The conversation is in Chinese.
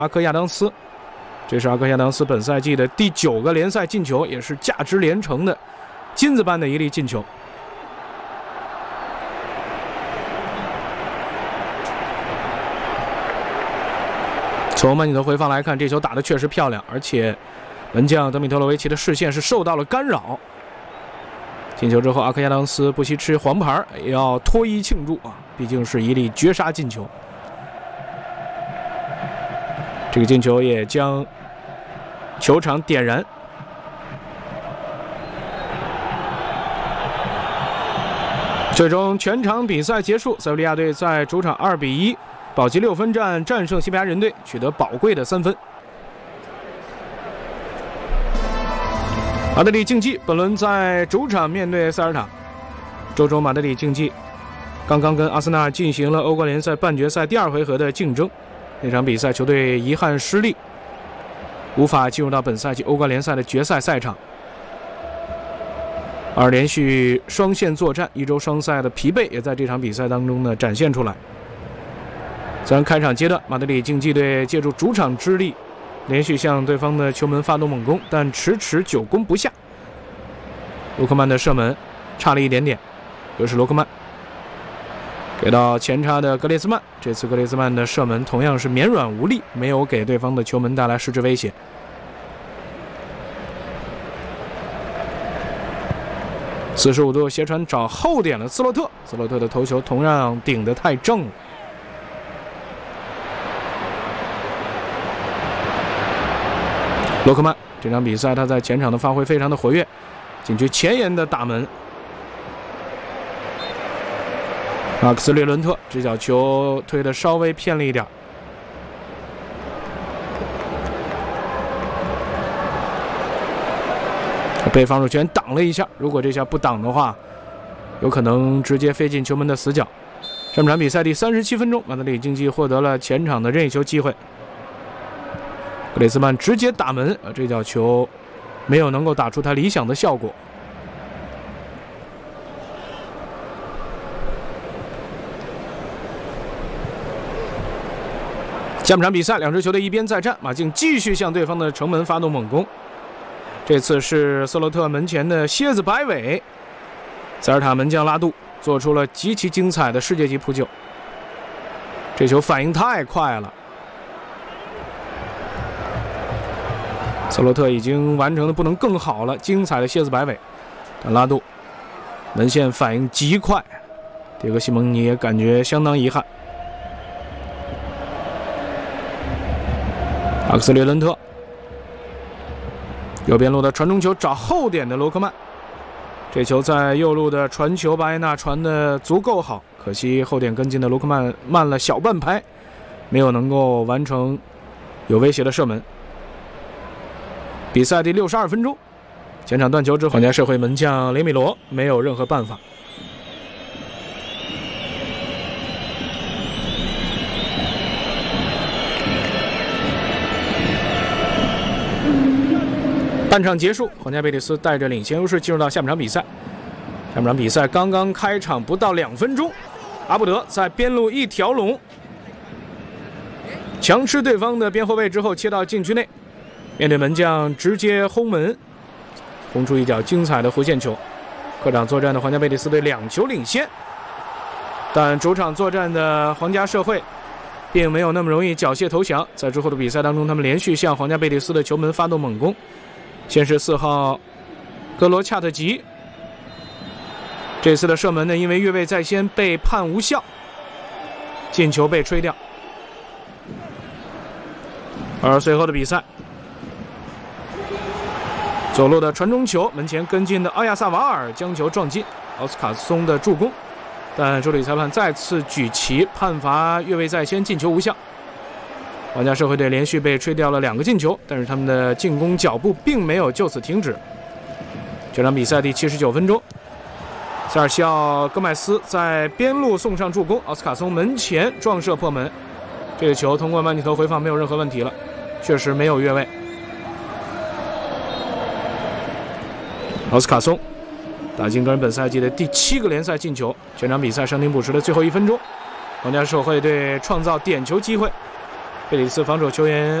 阿科亚当斯。这是阿科亚当斯本赛季的第9个联赛进球，也是价值连城的金子般的一粒进球。从曼尼特回放来看，这球打得确实漂亮，而且门将德米特洛维奇的视线是受到了干扰。进球之后，阿科亚当斯不惜吃黄牌，也要脱衣庆祝啊！毕竟是一粒绝杀进球。这个进球也将球场点燃。最终全场比赛结束，塞维利亚队在主场2比1保级6分战战胜西班牙人队，取得宝贵的3分。马德里竞技本轮在主场面对塞尔塔。周中马德里竞技刚刚跟阿森纳进行了欧冠联赛半决赛第2回合的竞争，那场比赛球队遗憾失利，无法进入到本赛季欧冠联赛的决赛赛场。而连续双线作战，1周双赛的疲惫也在这场比赛当中呢展现出来。虽然开场阶段马德里竞技队借助主场之力连续向对方的球门发动猛攻，但迟迟久攻不下。卢克曼的射门差了一点点，又是罗克曼给到前插的格列兹曼，这次格列兹曼的射门同样是绵软无力，没有给对方的球门带来实质威胁。45度斜传找后点的斯洛特，斯洛特的头球同样顶得太正了。罗克曼这场比赛他在前场的发挥非常的活跃，禁区前沿的打门。马克斯列伦特这脚球推得稍微偏了一点，被防守球员挡了一下，如果这下不挡的话，有可能直接飞进球门的死角。上场比赛第37分钟，马德里竞技获得了前场的任意球机会。格雷兹曼直接打门，这脚球没有能够打出他理想的效果。下半场比赛，两支球队一边再战，马竞继续向对方的城门发动猛攻。这次是斯洛特门前的蝎子摆尾，塞尔塔门将拉杜做出了极其精彩的世界级扑救，这球反应太快了。斯洛特已经完成的不能更好了，精彩的蝎子摆尾，但拉杜门线反应极快，迭戈西蒙尼也感觉相当遗憾。阿克斯列伦特右边路的传中球找后点的罗克曼，这球在右路的传球巴耶纳传的足够好，可惜后点跟进的罗克曼慢了小半拍，没有能够完成有威胁的射门。比赛第62分钟，前场断球之后，皇家社会门将雷米罗没有任何办法。半场结束，皇家贝蒂斯带着领先优势进入到下半场比赛。下半场比赛刚刚开场不到2分钟，阿布德在边路一条龙，强吃对方的边后卫之后切到禁区内，面对门将直接轰门，轰出一脚精彩的弧线球。客场作战的皇家贝蒂斯队2球领先，但主场作战的皇家社会并没有那么容易缴械投降。在之后的比赛当中，他们连续向皇家贝蒂斯的球门发动猛攻。先是4号格罗恰特吉，这次的射门呢，因为越位在先被判无效，进球被吹掉。而随后的比赛，左路的传中球，门前跟进的奥亚萨瓦尔将球撞进，奥斯卡松的助攻，但助理裁判再次举旗判罚越位在先，进球无效。皇家社会队连续被吹掉了2个进球，但是他们的进攻脚步并没有就此停止。这场比赛第79分钟，塞尔西奥·戈麦斯在边路送上助攻，奥斯卡松门前撞射破门。这个球通过曼尼头回放没有任何问题了，确实没有越位。奥斯卡松打进个人本赛季的第7个联赛进球。全场比赛伤停补时的最后1分钟，皇家社会队创造点球机会， 贝里斯防守球员